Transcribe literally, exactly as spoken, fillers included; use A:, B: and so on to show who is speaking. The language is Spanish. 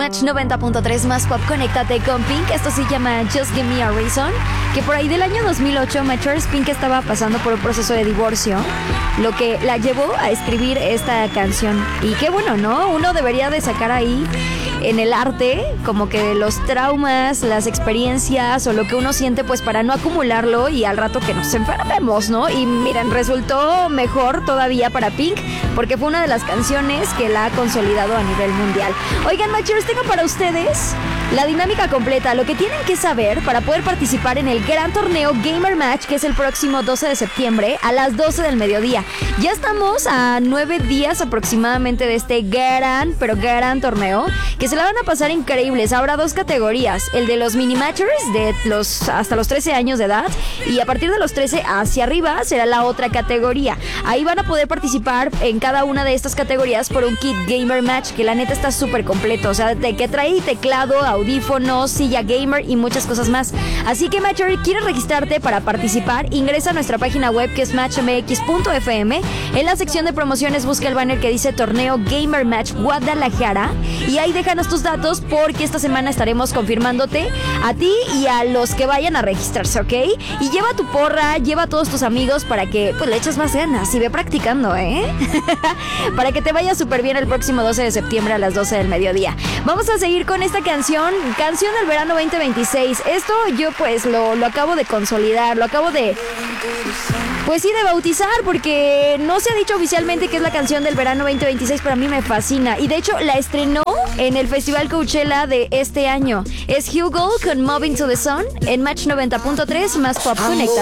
A: Match noventa punto tres más pop, conéctate con Pink. Esto se llama Just Give Me a Reason. Que por ahí del año dos mil ocho, Matchers, Pink estaba pasando por un proceso de divorcio, lo que la llevó a escribir esta canción. Y qué bueno, ¿no? Uno debería de sacar ahí en el arte como que los traumas, las experiencias o lo que uno siente, pues para no acumularlo y al rato que nos enfermemos, ¿no? Y miren, resultó mejor todavía para Pink porque fue una de las canciones que la ha consolidado a nivel mundial. Oigan, Matchers, tengo para ustedes la dinámica completa, lo que tienen que saber para poder participar en el gran torneo Gamer Match, que es el próximo doce de septiembre a las doce del mediodía. Ya estamos a nueve días aproximadamente de este gran, pero gran torneo, que se la van a pasar increíbles. Habrá dos categorías, el de los mini matchers de los hasta los trece años de edad, y a partir de los trece hacia arriba será la otra categoría. Ahí van a poder participar en cada una de estas categorías por un kit Gamer Match, que la neta está súper completo, o sea, de que trae teclado, audífonos, silla gamer y muchas cosas más. Así que, Matcher, ¿quieres registrarte para participar? Ingresa a nuestra página web, que es match m x punto f m. En la sección de promociones busca el banner que dice Torneo Gamer Match Guadalajara y ahí déjanos tus datos porque esta semana estaremos confirmándote a ti y a los que vayan a registrarse, ¿ok? Y lleva tu porra, lleva a todos tus amigos para que pues le eches más ganas y ve practicando, ¿eh? Para que te vaya súper bien el próximo doce de septiembre a las doce del mediodía. Vamos a seguir con esta canción, canción del verano veinte veintiséis. Esto yo pues lo, lo acabo de consolidar, lo acabo de... Pues sí, de bautizar, porque no se ha dicho oficialmente que es la canción del verano veinte veintiséis, pero a mí me fascina. Y de hecho la estrenó en el Festival Coachella de este año. Es Hugo con Moving to the Sun en Match noventa punto tres más pop. Conecta.